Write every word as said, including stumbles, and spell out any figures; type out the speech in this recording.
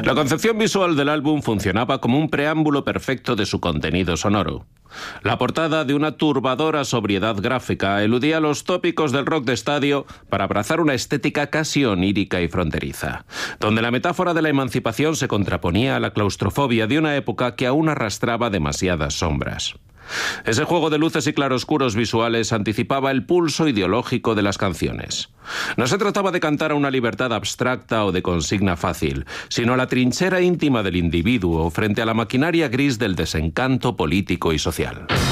La concepción visual del álbum funcionaba como un preámbulo perfecto de su contenido sonoro. La portada, de una turbadora sobriedad gráfica, eludía los tópicos del rock de estadio para abrazar una estética casi onírica y fronteriza, donde la metáfora de la emancipación se contraponía a la claustrofobia de una época que aún arrastraba demasiadas sombras. Ese juego de luces y claroscuros visuales anticipaba el pulso ideológico de las canciones. No se trataba de cantar a una libertad abstracta o de consigna fácil, sino a la trinchera íntima del individuo frente a la maquinaria gris del desencanto político y social.